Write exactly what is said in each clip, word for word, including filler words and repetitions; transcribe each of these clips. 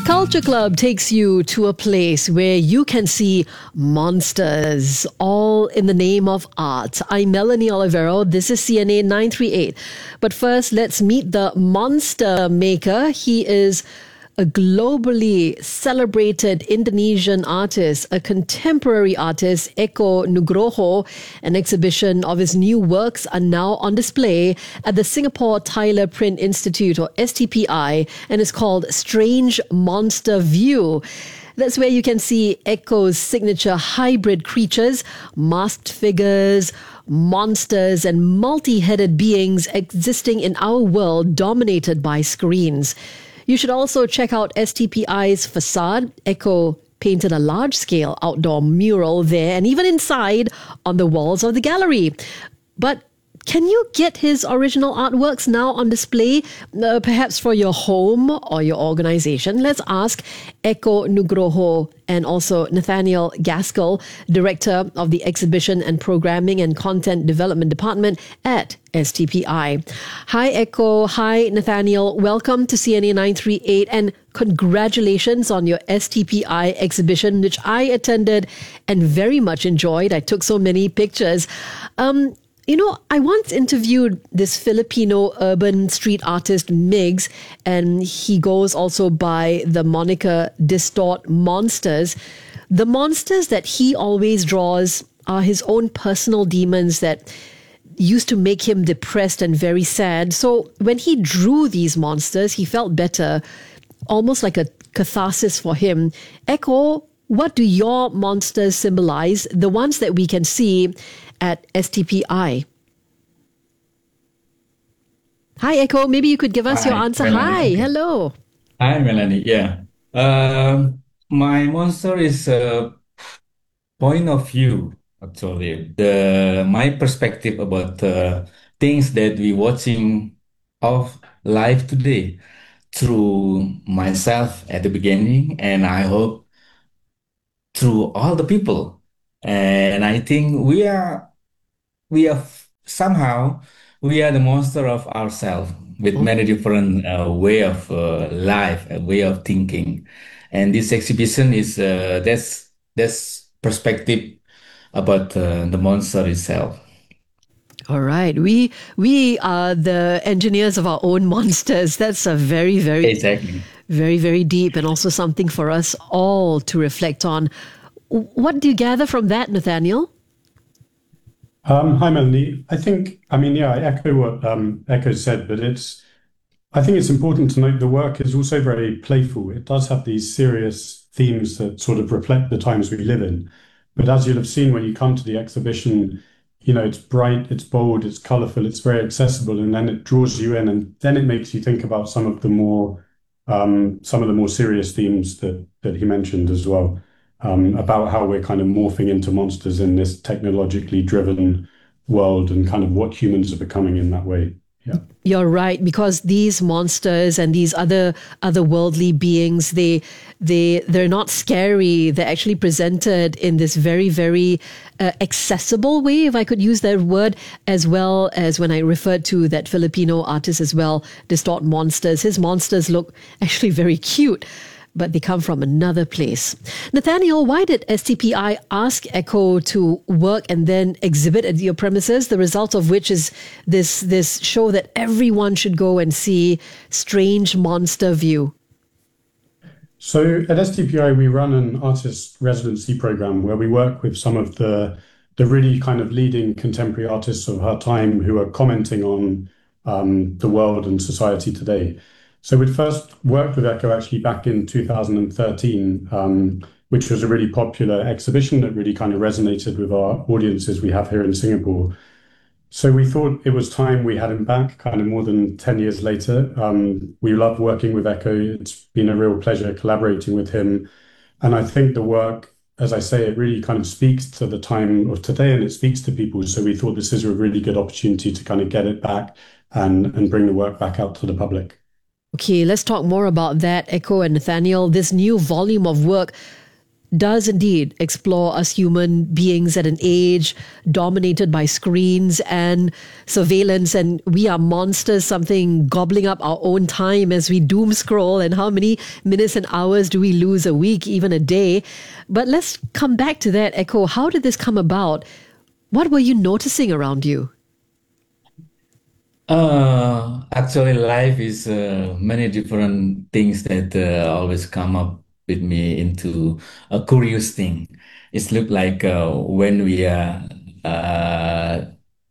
Culture Club takes you to a place where you can see monsters, all in the name of art. I'm Melanie Olivero. This is C N A nine three eight. But first, let's meet the monster maker. He is a globally celebrated Indonesian artist, a contemporary artist, Eko Nugroho. An exhibition of his new works are now on display at the Singapore Tyler Print Institute, or S T P I, and is called Strange Monster View. That's where you can see Eko's signature hybrid creatures, masked figures, monsters, and multi-headed beings existing in our world dominated by screens. You should also check out S T P I's facade. Eko painted a large-scale outdoor mural there and even inside on the walls of the gallery. But can you get his original artworks now on display, uh, perhaps for your home or your organization? Let's ask Eko Nugroho and also Nathaniel Gaskell, Director of the Exhibition and Programming and Content Development Department at S T P I. Hi, Eko. Hi, Nathaniel. Welcome to C N A nine three eight and congratulations on your S T P I exhibition, which I attended and very much enjoyed. I took so many pictures. Um, You know, I once interviewed this Filipino urban street artist, Migs, and he goes also by the moniker Distort Monsters. The monsters that he always draws are his own personal demons that used to make him depressed and very sad. So when he drew these monsters, he felt better, almost like a catharsis for him. Eko, what do your monsters symbolize, the ones that we can see at S T P I? Hi, Eko. Maybe you could give us Hi, your answer. Melanie. Hi, hello. Hi, Melanie. Yeah. Um, my monster is a point of view, actually. The my perspective about uh, things that we watching of life today through myself at the beginning, and I hope through all the people. And I think we are we are somehow we are the monster of ourselves with many Oh, different uh, way of uh, life, a way of thinking, and this exhibition is uh, that's that's perspective about uh, the monster itself. all right. We we are the engineers of our own monsters. That's a very, very, Exactly. very, very deep and also something for us all to reflect on. What do you gather from that, Nathaniel? Um, hi, Melanie. I think, I mean, yeah, I echo what um, Echo said, but it's, I think it's important to note the work is also very playful. It does have these serious themes that sort of reflect the times we live in. But as you'll have seen when you come to the exhibition, you know, it's bright, it's bold, it's colorful, it's very accessible, and then it draws you in, and then it makes you think about some of the more, um, some of the more serious themes that that he mentioned as well, um, about how we're kind of morphing into monsters in this technologically driven world and kind of what humans are becoming in that way. Yeah. You're right, because these monsters and these other otherworldly beings, they they they're not scary. They're actually presented in this very, very uh, accessible way, if I could use that word, as well as when I referred to that Filipino artist as well, Distort Monsters. His monsters look actually very cute, but they come from another place. Nathaniel, why did S T P I ask Eko to work and then exhibit at your premises, the result of which is this, this show that everyone should go and see, Strange Monster View? So at S T P I, we run an artist residency program where we work with some of the the really kind of leading contemporary artists of our time who are commenting on um, the world and society today. So we'd first worked with Echo actually back in two thousand thirteen, um, which was a really popular exhibition that really kind of resonated with our audiences we have here in Singapore. So we thought it was time we had him back, kind of more than ten years later. Um, we love working with Echo. It's been a real pleasure collaborating with him. And I think the work, as I say, it really kind of speaks to the time of today and it speaks to people. So we thought this is a really good opportunity to kind of get it back and, and bring the work back out to the public. Okay, let's talk more about that, Eko and Nathaniel. This new volume of work, does indeed explore us human beings at an age dominated by screens and surveillance, and we are monsters, something gobbling up our own time as we doom scroll. And how many minutes and hours do we lose a week, even a day? But let's come back to that, Echo. How did this come about? What were you noticing around you? Uh, actually, life is uh, many different things that uh, always come up with me into a curious thing. It's look like uh, when we are uh,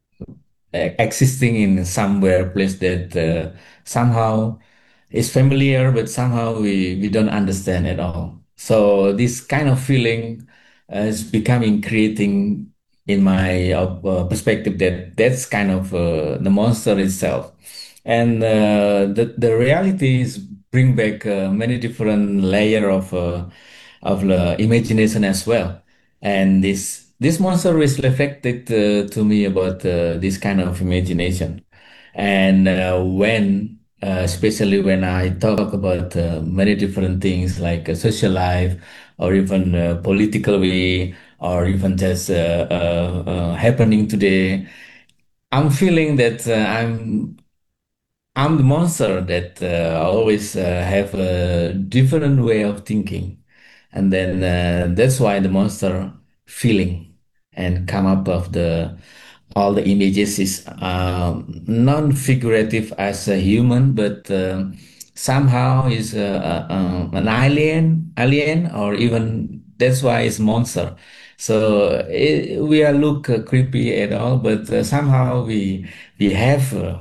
e- existing in somewhere place that uh, somehow is familiar, but somehow we, we don't understand at all. So this kind of feeling uh, is becoming creating in my uh, uh, perspective that that's kind of uh, the monster itself. And uh, the, the reality is bring back uh, many different layer of uh, of the imagination as well. And this this monster is reflected uh, to me about uh, this kind of imagination. And uh, when, uh, especially when I talk about uh, many different things like uh, social life or even uh, political way or even just uh, uh, uh, happening today, I'm feeling that uh, I'm I'm the monster that uh, always uh, have a different way of thinking, and then uh, that's why the monster feeling and come up of the all the images is um, non-figurative as a human, but um somehow is uh, uh, um, an alien, alien, or even that's why it's monster. So it, we are look uh, creepy at all, but uh, somehow we we have uh,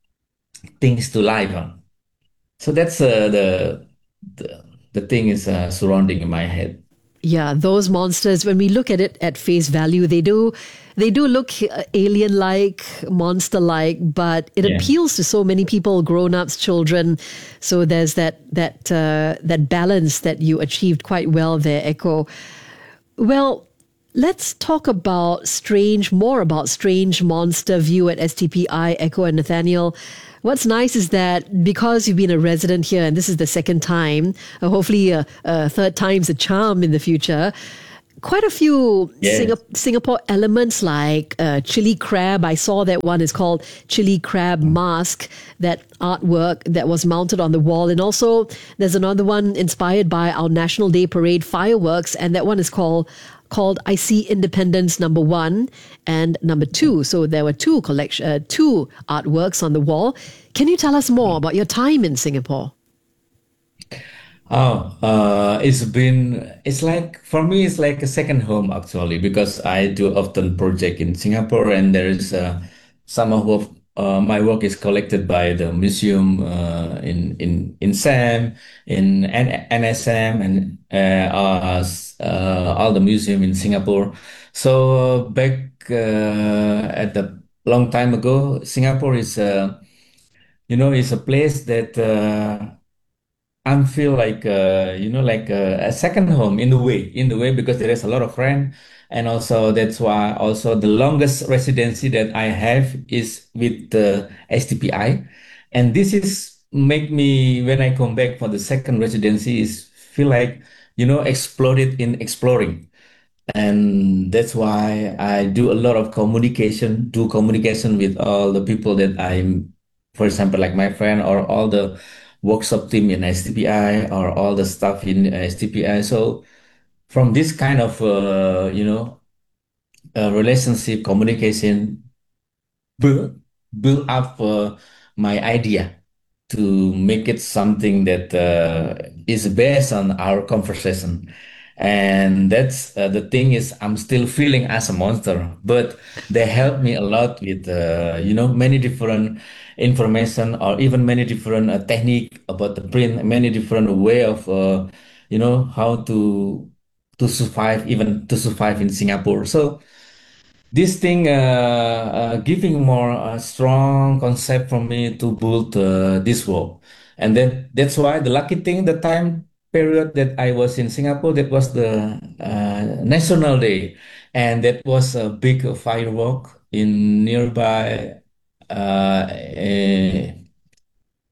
things to live on. So that's uh, the, the the thing is uh, surrounding in my head. Yeah, those monsters, when we look at it at face value, they do they do look alien like, monster like, but it Yeah. appeals to so many people, grown-ups, children. So there's that that uh, that balance that you achieved quite well there, Echo. Well, let's talk about strange, more about strange monster view at S T P I, Echo and Nathaniel. What's nice is that because you've been a resident here and this is the second time, uh, hopefully a, a third time's a charm in the future, quite a few Yes. Singa- Singapore elements like uh, chili crab. I saw that one is called chili crab mask, that artwork that was mounted on the wall. And also there's another one inspired by our National Day Parade fireworks, and that one is called called I See Independence number one and number two. So there were two collection, uh, two artworks on the wall. Can you tell us more about your time in Singapore? Oh, uh, it's been, it's like, for me, it's like a second home actually, because I do often project in Singapore and there is uh, some of uh, my work is collected by the museum uh, in, in, in SAM, in N NSM and uh, uh, s- uh, all the museum in Singapore. So uh, back uh, at the long time ago, Singapore is, uh, you know, is a place that uh, I feel like uh, you know like uh, a second home in the way in the way because there is a lot of friend, and also that's why also the longest residency that I have is with the S T P I, and this is make me when I come back for the second residency is feel like you know exploded in exploring, and that's why I do a lot of communication, do communication with all the people that I'm, for example, like my friend or all the workshop team in S T P I or all the stuff in S T P I. So from this kind of, uh, you know, uh, relationship communication build build up uh, my idea to make it something that uh, is based on our conversation. And that's uh, the thing is I'm still feeling as a monster, but they help me a lot with uh, you know many different information or even many different uh, technique about the print, many different way of uh, you know how to to survive even to survive in Singapore. So this thing uh, uh, giving more uh, strong concept for me to build uh, this world, and then that's why the lucky thing the time period that I was in Singapore, that was the uh, National Day, and that was a big firework in nearby uh, eh,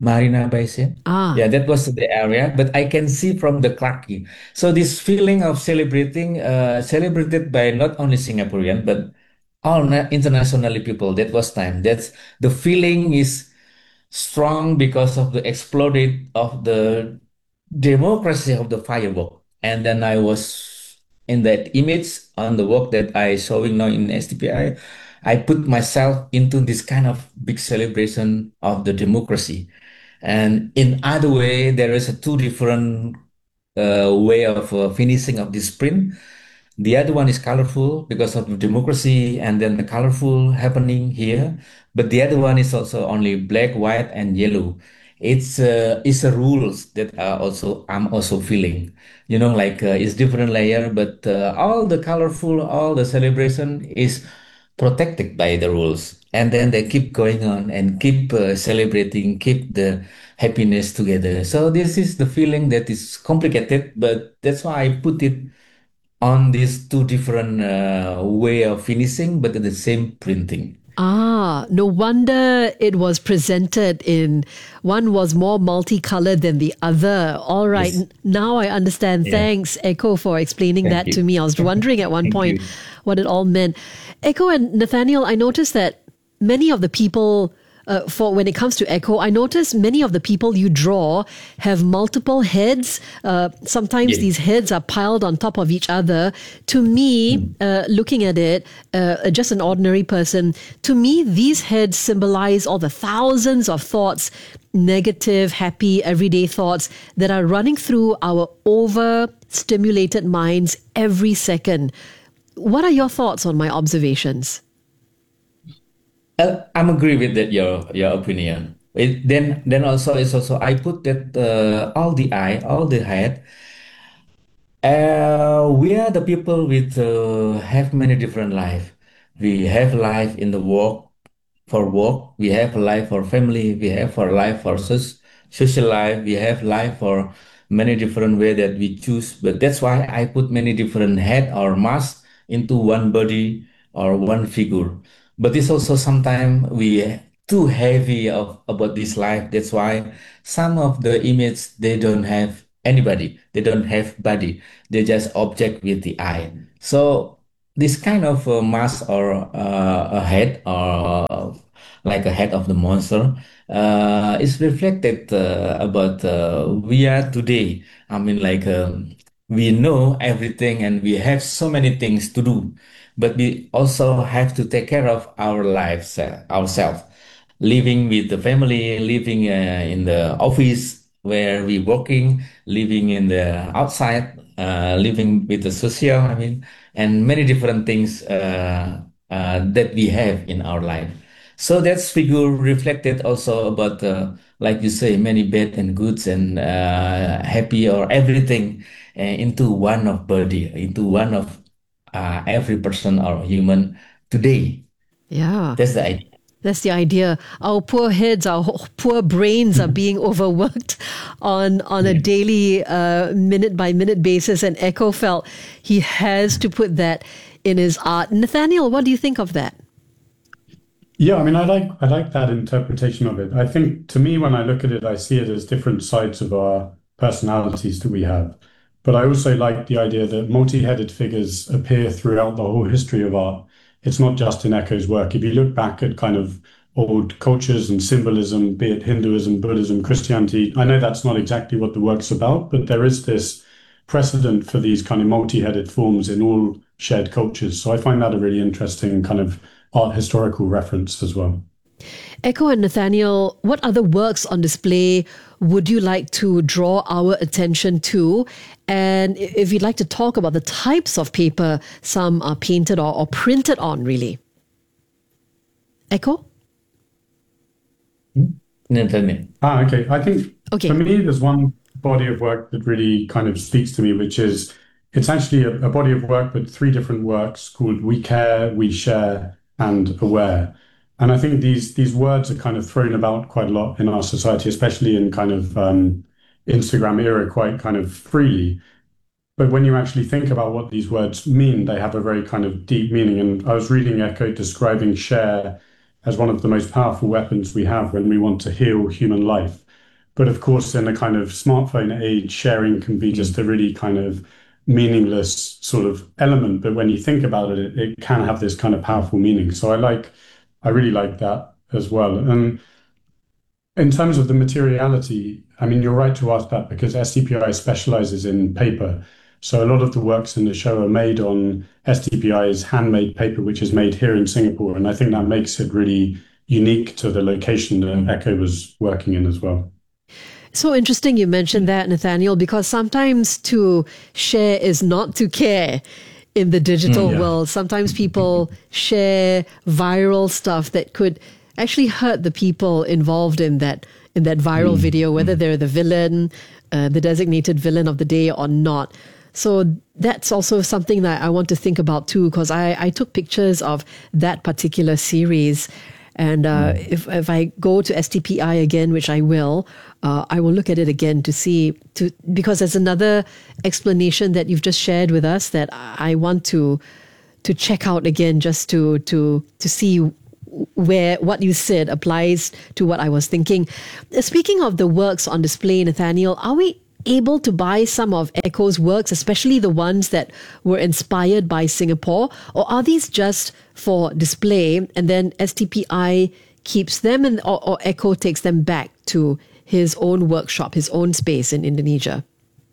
Marina Bay Sands. Ah, Yeah, that was the area, but I can see from the Clarke Quay. So this feeling of celebrating, uh, celebrated by not only Singaporean, but all na- internationally people. That was time. That's the feeling is strong because of the exploded of the democracy of the firework. And then I was in that image on the work that I showing now in S T P I. I I put myself into this kind of big celebration of the democracy. And in other way, there is a two different uh, way of uh, finishing of this sprint. The other one is colorful because of democracy and then the colorful happening here. But the other one is also only black, white, and yellow. It's uh, it's a rules that are also I'm also feeling. You know, like uh, it's different layer, but uh, all the colorful, all the celebration is protected by the rules. And then they keep going on and keep uh, celebrating, keep the happiness together. So this is the feeling that is complicated, but that's why I put it on these two different uh, way of finishing, but at the same printing. ah, no wonder it was presented in one was more multicolored than the other. All right, Yes. n- now I understand. Yeah. Thanks, Echo, for explaining Thank that to you. me. I was wondering at one Thank point you. what it all meant. Echo and Nathaniel, I noticed that many of the people, uh, for when it comes to Echo, I notice many of the people you draw have multiple heads. Uh, sometimes Yeah. these heads are piled on top of each other. To me, Mm. uh, looking at it, uh, just an ordinary person, to me, these heads symbolize all the thousands of thoughts, negative, happy, everyday thoughts that are running through our overstimulated minds every second. What are your thoughts on my observations? Uh, I'm agree with that your your opinion. It, then then also is also I put that uh, all the eye, all the head. Uh, we are the people with uh, have many different life. We have life in the work for work. We have life for family. We have for life for soc- social life. We have life for many different way that we choose. But that's why I put many different head or mask into one body or one figure. But it's also sometimes we too heavy of about this life. That's why some of the image they don't have anybody. They don't have body. They just object with the eye. So this kind of uh, mask or uh, a head or uh, like a head of the monster uh, is reflected uh, about uh, we are today. I mean, like um, we know everything and we have so many things to do, but we also have to take care of our lives uh, ourselves, living with the family, living uh, in the office where we working, living in the outside, uh, living with the social, I mean, and many different things uh, uh, that we have in our life. So that's figure reflected also about, uh, like you say, many bad and goods and uh, happy or everything uh, into one of body, into one of uh, every person or human today. Yeah. That's the idea. That's the idea. Our poor heads, our ho- poor brains are being overworked on on a Yeah. daily, uh, minute by minute basis. And Echo felt he has to put that in his art. Nathaniel, what do you think of that? Yeah, I mean, I like I like that interpretation of it. I think to me, when I look at it, I see it as different sides of our personalities that we have. But I also like the idea that multi-headed figures appear throughout the whole history of art. It's not just in Echo's work. If you look back at kind of old cultures and symbolism, be it Hinduism, Buddhism, Christianity, I know that's not exactly what the work's about, but there is this precedent for these kind of multi-headed forms in all shared cultures. So I find that a really interesting kind of art historical reference as well. Echo and Nathaniel, what other works on display would you like to draw our attention to? And i- if you'd like to talk about the types of paper some are painted or, or printed on, really. Echo? Nathaniel. Ah, okay. I think for Okay. me, there's one body of work that really kind of speaks to me, which is it's actually a, a body of work, but three different works called We Care, We Share, and Aware. And I think these these words are kind of thrown about quite a lot in our society, especially in kind of um, Instagram era, quite kind of freely. But when you actually think about what these words mean, they have a very kind of deep meaning. And I was reading Echo describing share as one of the most powerful weapons we have when we want to heal human life. But of course, in a kind of smartphone age, sharing can be just a really kind of meaningless sort of element. But when you think about it, it, it can have this kind of powerful meaning. So I like, I really like that as well. And in terms of the materiality, I mean, you're right to ask that because S D P I specializes in paper. So a lot of the works in the show are made on S D P I's handmade paper, which is made here in Singapore. And I think that makes it really unique to the location that Echo was working in as well. So interesting you mentioned that, Nathaniel, because sometimes to share is not to care in the digital mm, yeah. world. Sometimes people share viral stuff that could actually hurt the people involved in that in that viral mm, video, whether mm. they're the villain, uh, the designated villain of the day or not. So that's also something that I want to think about too, because I, I took pictures of that particular series. And uh, mm. if if I go to S D P I again, which I will, uh, I will look at it again to see, to because there's another explanation that you've just shared with us that I want to to check out again, just to to to see where what you said applies to what I was thinking. Speaking of the works on display, Nathaniel, are we able to buy some of Echo's works, especially the ones that were inspired by Singapore, or are these just for display and then S D P I keeps them and or, or Echo takes them back to his own workshop, his own space in Indonesia?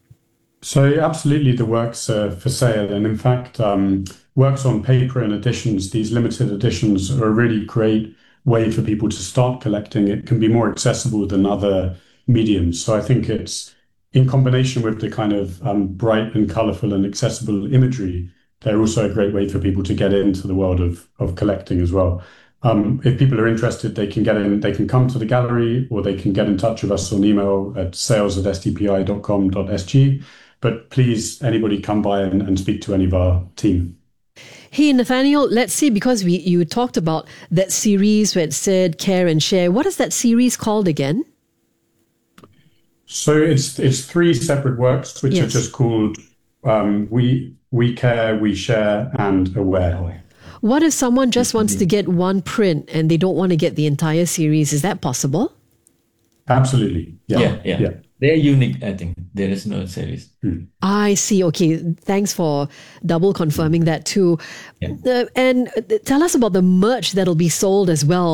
So absolutely the works are for sale. And in fact, um, works on paper and editions, these limited editions are a really great way for people to start collecting. It can be more accessible than other mediums. So I think it's in combination with the kind of um, bright and colorful and accessible imagery, they're also a great way for people to get into the world of, of collecting as well. Um, if people are interested, they can get in, they can come to the gallery or they can get in touch with us on email at sales at s d p i dot com dot s g. But please, anybody come by and, and speak to any of our team. Hey, Nathaniel, let's see, because we you talked about that series where it said care and share. What is that series called again? So it's it's three separate works, which yes. are just called um, We We Care, We Share, and Aware. What if someone just wants to get one print and they don't want to get the entire series? Is that possible? Absolutely. Yeah, yeah. yeah. yeah. They're unique, I think. There is no series. Hmm. I see. Okay. Thanks for double confirming that too. Yeah. Uh, and tell us about the merch that'll be sold as well.